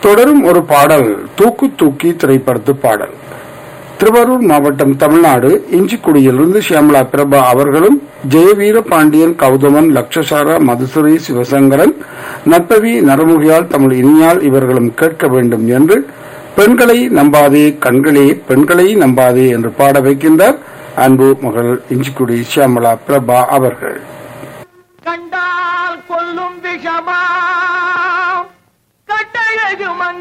தொடரும் ஒரு பாடல் தூக்கு தூக்கி திரைப்படத்து பாடல். திருவாரூர் மாவட்டம், தமிழ்நாடு, இஞ்சிக்குடியிலிருந்து சியாமலா பிரபா அவர்களும் ஜெயவீர பாண்டியன், கௌதமன், லட்சசாரா, மதுசுரி, சிவசங்கரன், நற்பவி, நரமுகியால், தமிழ் இனியால் இவர்களும் கேட்க வேண்டும் என்று பெண்களை நம்பாதே கண்களே பெண்களை நம்பாதே என்று பாட வைக்கின்றார் அன்பு மகள் இஞ்சிக்குடி சியாமலா பிரபா அவர்கள். கண்டால் கொல்லும் விஷமா கட்டழகு